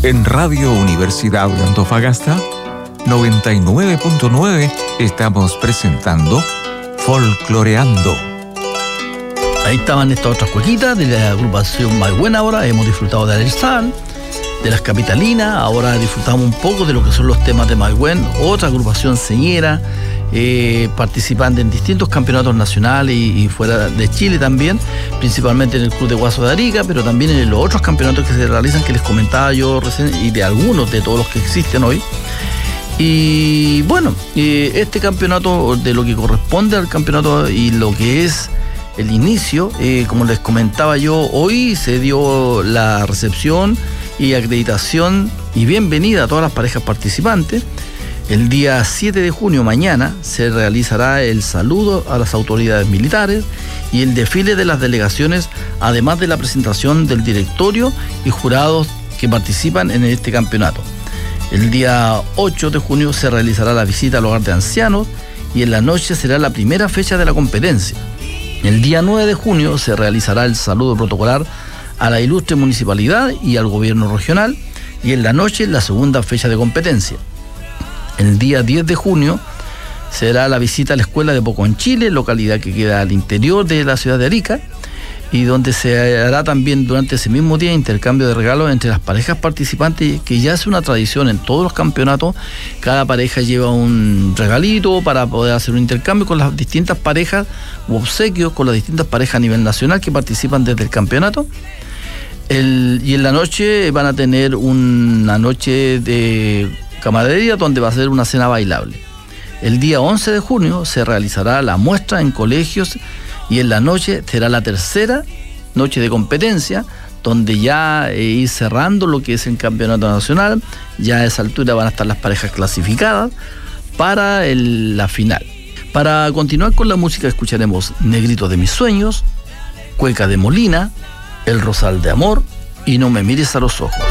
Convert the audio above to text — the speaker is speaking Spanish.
En Radio Universidad de Antofagasta 99.9 estamos presentando Folcloreando. Ahí estaban estas otras cuequitas de la agrupación Maigüen. Ahora hemos disfrutado de Arersal, de las Capitalinas. Ahora disfrutamos un poco de lo que son los temas de Maigüen, otra agrupación señera, participante en distintos campeonatos nacionales y fuera de Chile también, principalmente en el Club de Guaso de Arica, pero también en los otros campeonatos que se realizan, que les comentaba yo recién, y de algunos de todos los que existen hoy. Y bueno, este campeonato, de lo que corresponde al campeonato y lo que es el inicio, como les comentaba yo, hoy se dio la recepción y acreditación y bienvenida a todas las parejas participantes. El día 7 de junio, mañana, se realizará el saludo a las autoridades militares y el desfile de las delegaciones, además de la presentación del directorio y jurados que participan en este campeonato. El día 8 de junio se realizará la visita al hogar de ancianos y en la noche será la primera fecha de la competencia. El día 9 de junio se realizará el saludo protocolar a la ilustre municipalidad y al gobierno regional y en la noche la segunda fecha de competencia. El día 10 de junio será la visita a la escuela de Poconchile, localidad que queda al interior de la ciudad de Arica, y donde se hará también durante ese mismo día intercambio de regalos entre las parejas participantes, que ya es una tradición en todos los campeonatos. Cada pareja lleva un regalito para poder hacer un intercambio con las distintas parejas, u obsequios con las distintas parejas a nivel nacional que participan desde el campeonato. Y en la noche van a tener una noche de camaradería donde va a ser una cena bailable. El día 11 de junio se realizará la muestra en colegios y en la noche será la tercera noche de competencia, donde ya ir cerrando lo que es el campeonato nacional. Ya a esa altura van a estar las parejas clasificadas para la final. Para continuar con la música escucharemos Negrito de mis sueños, Cueca de Molina, El Rosal de Amor y No me mires a los ojos.